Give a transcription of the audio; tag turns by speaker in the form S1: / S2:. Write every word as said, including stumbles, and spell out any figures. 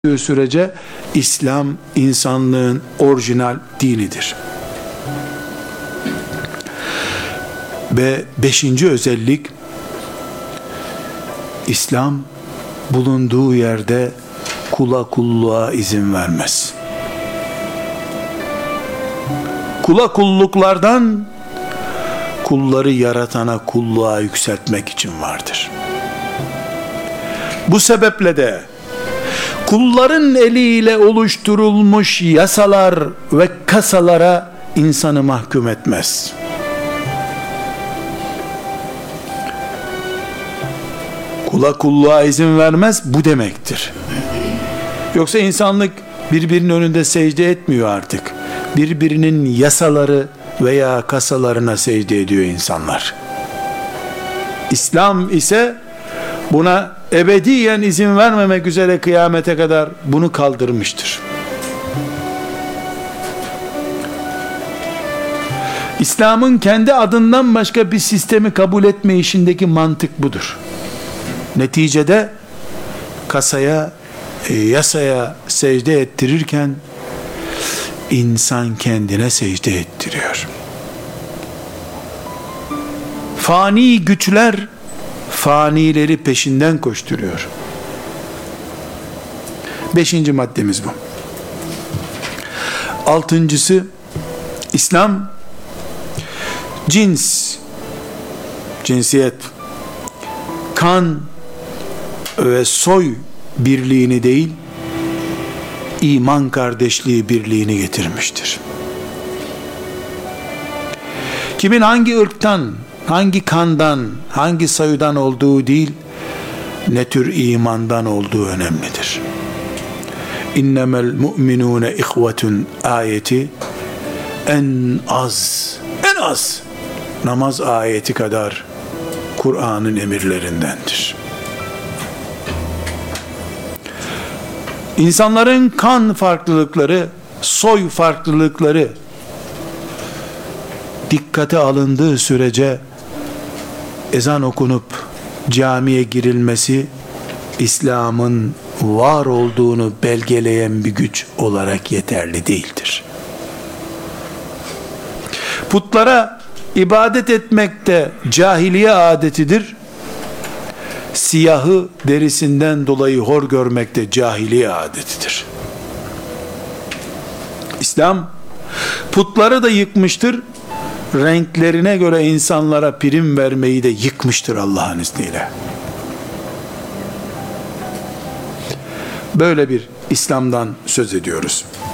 S1: sürece İslam insanlığın orijinal dinidir. Ve beşinci özellik, İslam bulunduğu yerde kula kulluğa izin vermez. Kula kulluklardan kulları yaratana kulluğa yükseltmek için vardır. Bu sebeple de kulların eliyle oluşturulmuş yasalar ve kasalara insanı mahkum etmez. Kula kulluğa izin vermez, bu demektir. Yoksa insanlık birbirinin önünde secde etmiyor artık. Birbirinin yasaları veya kasalarına secde ediyor insanlar. İslam ise buna ebediyen izin vermemek üzere kıyamete kadar bunu kaldırmıştır. İslam'ın kendi adından başka bir sistemi kabul etme işindeki mantık budur. Neticede kasaya, yasaya secde ettirirken insan kendine secde ettiriyor. Fani güçler fanileri peşinden koşturuyor. Beşinci maddemiz bu. Altıncısı, İslam cins, cinsiyet, kan ve soy birliğini değil, iman kardeşliği birliğini getirmiştir. Kimin hangi ırktan, hangi kandan, hangi soydan olduğu değil, ne tür imandan olduğu önemlidir. İnnemel mu'minûne ihvetun ayeti en az, en az namaz ayeti kadar Kur'an'ın emirlerindendir. İnsanların kan farklılıkları, soy farklılıkları dikkate alındığı sürece ezan okunup camiye girilmesi İslam'ın var olduğunu belgeleyen bir güç olarak yeterli değildir. Putlara ibadet etmek de cahiliye adetidir. Siyahı derisinden dolayı hor görmek de cahiliye adetidir. İslam putları da yıkmıştır. Renklerine göre insanlara prim vermeyi de yıkmıştır Allah'ın izniyle. Böyle bir İslam'dan söz ediyoruz.